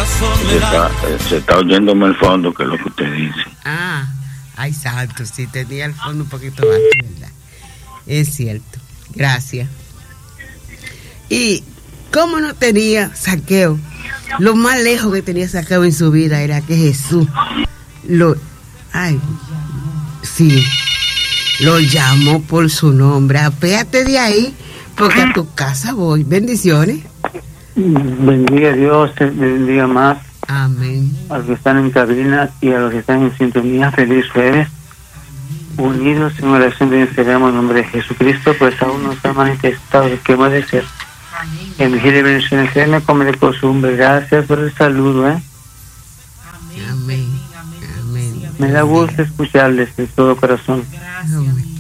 Se está oyéndome el fondo, que es lo que usted dice. Ay, santo, sí, tenía el fondo un poquito bajo, ¿verdad? Es cierto. Gracias. Y cómo no tenía Zaqueo, lo más lejos que tenía Zaqueo en su vida era que Jesús lo llamó por su nombre. Apéate de ahí, porque a tu casa voy. Bendiciones. Bendiga a Dios, bendiga más. Amén. A los que están en cabina y a los que están en sintonía, feliz jueves. Unidos en oración venceremos en nombre de Jesucristo, pues aún no se ha manifestado lo que hemos de ser. En vigilio y bendiciones, créeme como de costumbre. Gracias por el saludo, Amén. Amén. Me da gusto escucharles de todo corazón. Amén.